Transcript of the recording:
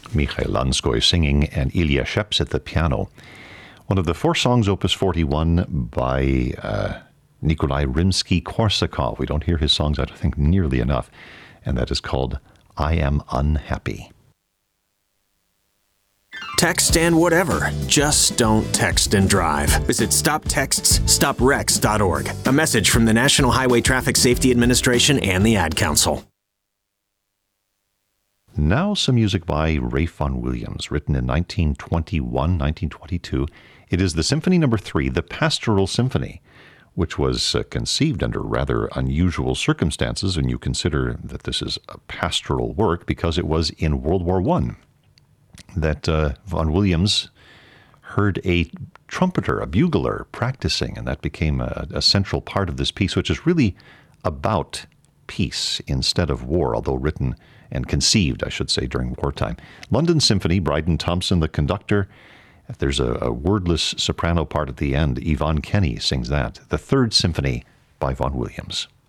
Mikhail Lanskoy singing and Ilya Sheps at the piano. One of the four songs, Opus 41, by Nikolai Rimsky-Korsakov. We don't hear his songs, I don't think, nearly enough. And that is called I Am Unhappy. Text and whatever. Just don't text and drive. Visit StopTextsStopWrecks.org. A message from the National Highway Traffic Safety Administration and the Ad Council. Now some music by Ralph Vaughan Williams, written in 1921, 1922. It is the Symphony No. 3, the Pastoral Symphony, which was conceived under rather unusual circumstances when you consider that this is a pastoral work, because it was in World War I that Vaughan Williams heard a trumpeter, a bugler, practicing, and that became a central part of this piece, which is really about peace instead of war, although written and conceived, I should say, during wartime. London Symphony, Bryden Thompson, the conductor. There's a wordless soprano part at the end. Yvonne Kenny sings that. The Third Symphony by Vaughan Williams.